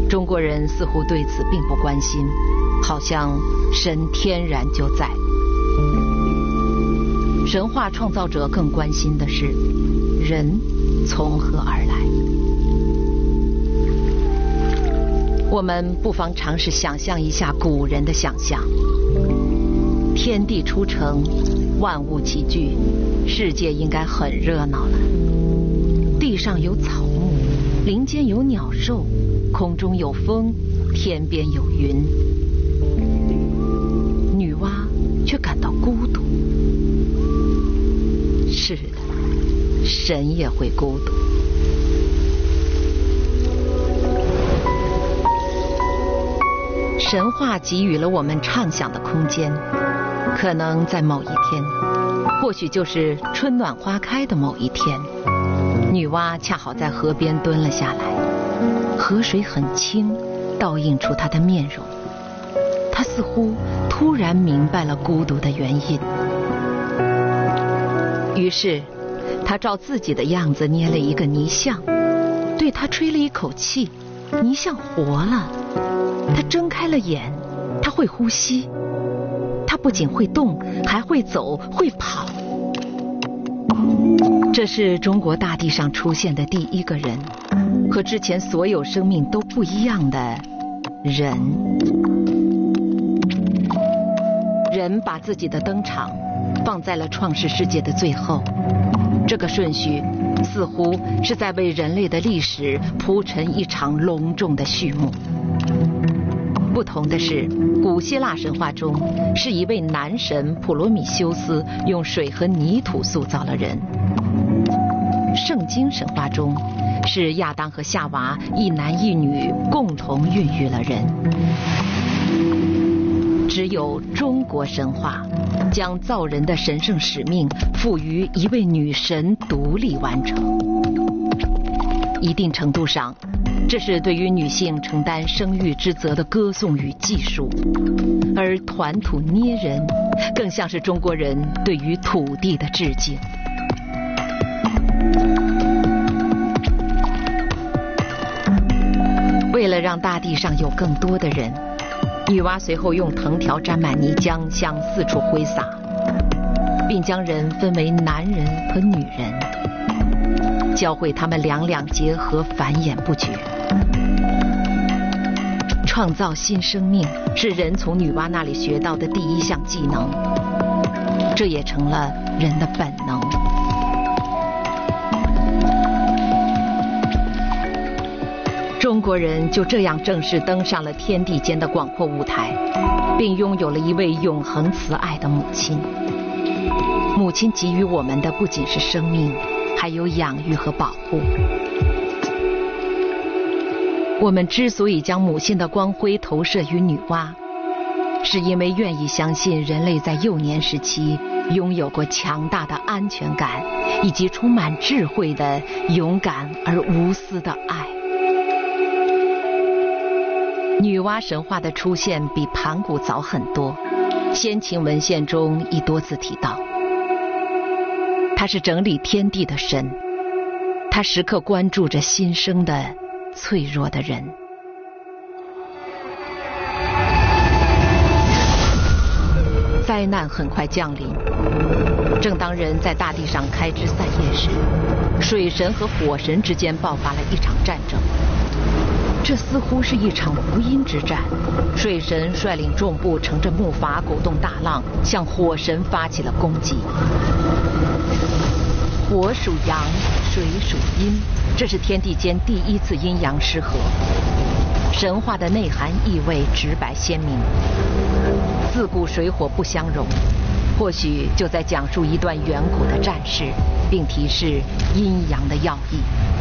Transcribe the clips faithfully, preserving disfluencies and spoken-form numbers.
中国人似乎对此并不关心，好像神天然就在。神话创造者更关心的是人从何而来。我们不妨尝试想象一下古人的想象：天地初成，万物齐聚，世界应该很热闹了。地上有草木，林间有鸟兽，空中有风，天边有云。女娲却感到孤独。是的，神也会孤独。神话给予了我们畅想的空间，可能在某一天，或许就是春暖花开的某一天，女娲恰好在河边蹲了下来，河水很清，倒映出她的面容。她似乎突然明白了孤独的原因，于是她照自己的样子捏了一个泥像，对她吹了一口气，泥像活了。她睁开了眼，她会呼吸，她不仅会动，还会走，会跑。这是中国大地上出现的第一个人，和之前所有生命都不一样的人。人把自己的登场放在了创世世界的最后，这个顺序似乎是在为人类的历史铺陈一场隆重的序幕。不同的是，古希腊神话中是一位男神普罗米修斯用水和泥土塑造了人，圣经神话中是亚当和夏娃一男一女共同孕育了人。只有中国神话将造人的神圣使命赋予一位女神独立完成。一定程度上，这是对于女性承担生育之责的歌颂与记述，而团土捏人更像是中国人对于土地的致敬。为了让大地上有更多的人，女娲随后用藤条沾满泥浆向四处挥洒，并将人分为男人和女人，教会他们两两结合，繁衍不绝。创造新生命是人从女娲那里学到的第一项技能，这也成了人的本能。中国人就这样正式登上了天地间的广阔舞台，并拥有了一位永恒慈爱的母亲。母亲给予我们的不仅是生命，还有养育和保护。我们之所以将母亲的光辉投射于女娲，是因为愿意相信人类在幼年时期拥有过强大的安全感，以及充满智慧的勇敢而无私的爱。女娲神话的出现比盘古早很多，先秦文献中已多次提到。她是整理天地的神，她时刻关注着新生的脆弱的人。灾难很快降临，正当人在大地上开枝散叶时，水神和火神之间爆发了一场战争。这似乎是一场无因之战，水神率领众部乘着木筏鼓动大浪，向火神发起了攻击。火属阳，水属阴，这是天地间第一次阴阳失和。神话的内涵意味直白鲜明，自古水火不相容，或许就在讲述一段远古的战事，并提示阴阳的要义。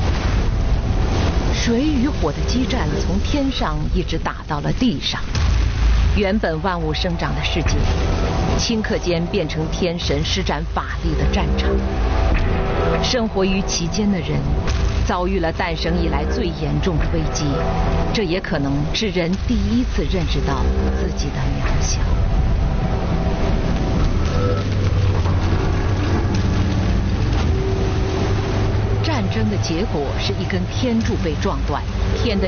水与火的激战从天上一直打到了地上，原本万物生长的世界，顷刻间变成天神施展法力的战场。生活于其间的人，遭遇了诞生以来最严重的危机，这也可能是人第一次认识到自己的渺小。战争的结果是一根天柱被撞断，天的